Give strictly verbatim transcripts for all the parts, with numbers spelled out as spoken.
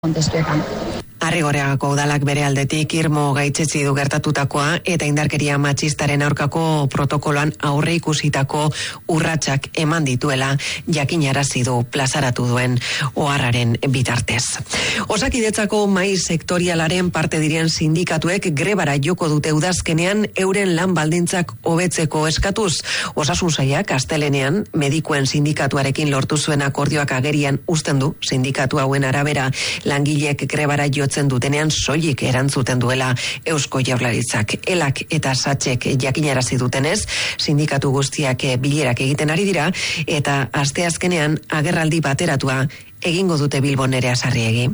kontestuetan. Arrigorriagako udalak bere aldetik irmo gaitzetsi du gertatutakoa eta indarkeria matxistaren aurkako protokoloan aurre ikusitako urratsak eman dituela jakinarazi du plazaratu duen oharraren bitartez. Osakidetzako mahai sektorialaren parte diren sindikatuek grebara joko dute udazkenean euren lan baldintzak hobetzeko eskatuz. Osasun sailak astelenean medikuen sindikatuarekin lortu zuen akordioak agerian uzten du sindikatu hauen arabera langileek grebara jotzen dutenean soilik erantzuten duela Eusko Jaurlaritzak. Elak eta Satxek jakinarazi dutenez, sindikatu guztiak bilerak egiten ari dira eta asteazkenean agerraldi bateratua egingo dute Bilbon Nerea Sarriegi.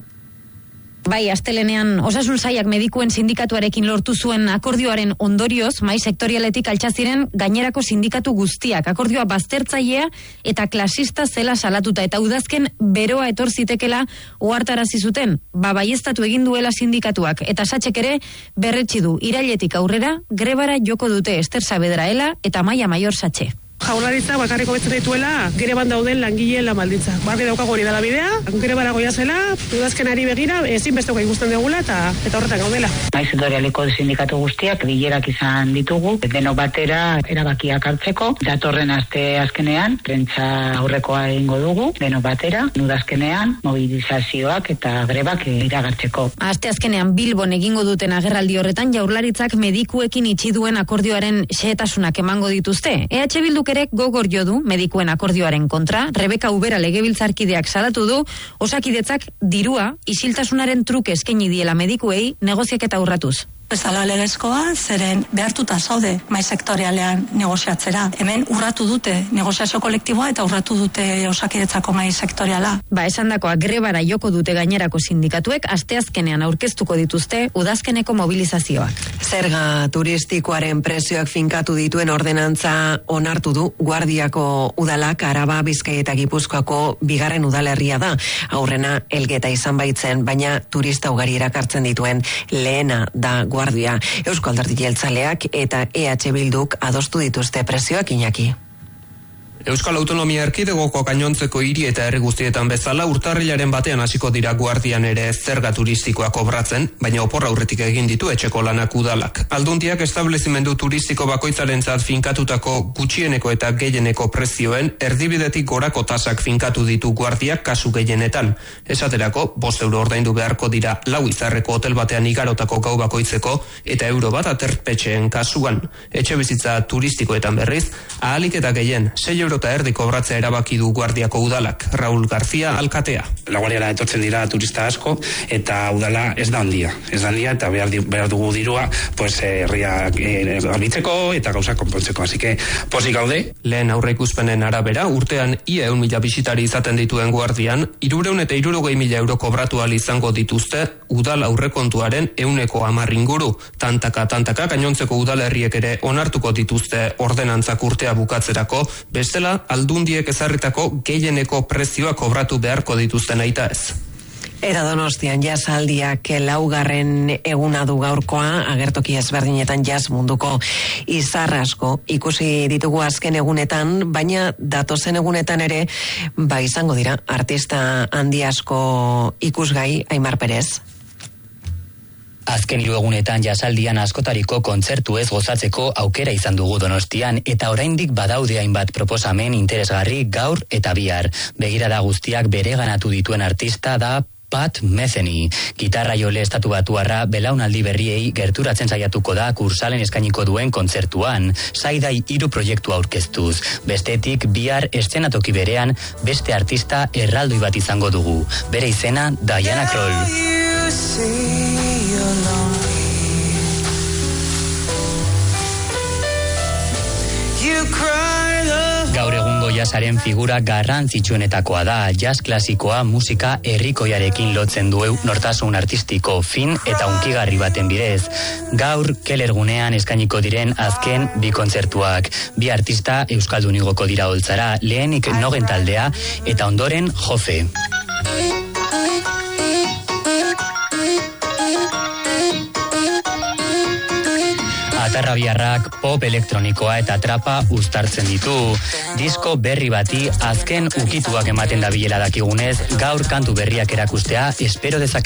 Bai, astelenean osasun sailak medikuen sindikatuarekin lortu zuen akordioaren ondorioz, mahai sektorialetik altxa ziren gainerako sindikatu guztiak. Akordioa baztertzailea eta klasista zela salatuta eta udazken beroa etor zitekela ohartarazi zuten. Ba, baieztatu egin duela sindikatuak eta Satxek ere berretsi du irailetik aurrera grebara joko dute Ester Saavedra Ela eta Amaia Maior Satxe. Jaurlaritza bakarriko betzen dituela greban dauden langileen lan baldintzak. Barri daukago hori dela bidea, grebara goia zela, udazkenari begira ezin besteko ikusten dugula eta eta horretan gaudela. Mahai sektorialeko sindikatu guztiak bilerak izan ditugu, deno batera erabakiak hartzeko, datorren aste azkenean, prentza aurrekoa egingo dugu, deno batera, udazkenean mobilizazioak eta grebak iragartzeko. Aste azkenean Bilbon egingo duten agerraldi horretan Jaurlaritzak medikuekin itxi duen akordioaren xehetasunak emango dituzte. E H Bilduk ere gogor jo du medikuen akordioaren kontra. Rebeka Ubera legebiltzarkideak salatu du Osakidetzak dirua isiltasunaren truke eskaini diela medikuei negoziaketa urratuz. Ez ala legezkoa, zeren behartuta zaude mahai sektorialean negoziatzera. Hemen urratu dute negoziazio kolektiboa eta urratu dute Osakidetzako mahai sektoriala. Ba, esandakoa grebara joko dute gainerako sindikatuek asteazkenean aurkeztuko dituzte udazkeneko mobilizazioak. Zerga turistikoaren prezioak finkatu dituen ordenantza onartu du Guardiako udalak. Araba, Bizkaia eta Gipuzkoako bigarren udalerria da. Aurrena Elgeta izan baitzen, baina turista ugari erakartzen dituen lehena da Guardia. Eusko Alderdi Jeltzaleak eta E H Bilduk adostu dituzte prezioak, Iñaki. Euskal Autonomia Erkidegoko gainontzeko hiri eta herri guztietan bezala urtarrilaren batean hasiko dira Guardian ere zerga turistikoa kobratzen, baina opor aurretik egin ditu etxeko lanak udalak. Aldundiak establezimendu turistiko bakoitzarentzat finkatutako gutxieneko eta gehieneko prezioen erdibidetik gorako tasak finkatu ditu Guardiak kasu gehienetan. Esaterako, bost euro ordaindu beharko dira lau izarreko hotel batean igarotako gau bakoitzeko eta euro bat aterpetxeen kasuan. Etxe bizitza turistikoetan berriz, ahalik eta gehien sei euro eta erdi kobratzea erabaki du Guardiako udalak. Raúl García, alkatea. Laguardiara etortzen dira turista asko eta udala ez da handia. Ez da handia eta behar, behar dugu dirua pues, herria eh, garbitzeko eta gauza konpontzeko. Así que pozik gaude. Lehen aurreikuspenen arabera, urtean ia eun mila bisitari izaten dituen Guardian, irureun eta irurogei mila euro kobratu ahal izango dituzte udal aurrekontuaren euneko hamar inguru. Tantaka, tantaka, gainontzeko udalerriek ere onartuko dituzte ordenantzak urtea bukatzerako, bestela aldundiek ezarritako gehieneko prezioa kobratu beharko dituzten aita ez. Eta Donostian jazaldiak laugarren eguna du gaurkoa, agertoki ezberdinetan jaz munduko izar asko ikusi ditugu azken egunetan, baina datozen egunetan ere ba izango dira artista handi asko ikusgai. Aimar Perez. Azken hiru egunetan jazaldian askotariko kontzertu ez gozatzeko aukera izan dugu Donostian eta oraindik badaude hainbat proposamen interesgarri gaur eta bihar. Begirada guztiak bereganatu dituen artista da Pat Metheny. Gitarra jole estatubatuarra belaunaldi berriei gerturatzen saiatuko da Kursalen eskainiko duen kontzertuan, Saidai hiru proiektu aurkeztuz. Bestetik bihar eszenatoki berean beste artista erraldoi bat izango dugu. Bere izena Diana Kroll. Gaur egungo jazaren figura garrantzitsuenetakoa da. Jazz klasikoa musika herrikoiarekin lotzen du nortasun artistiko fin eta hunkigarri baten bidez. Gaur Kelergunean eskainiko diren azken bi kontzertuak. Bi artista euskaldun igoko dira holtzara, lehenik Nogen taldea eta ondoren Jofe. Atarra arabiarrak pop elektronikoa eta trapa uztartzen ditu. Disko berri bati azken ukituak ematen da bilela dakigunez, gaur kantu berriak erakustea espero dezake.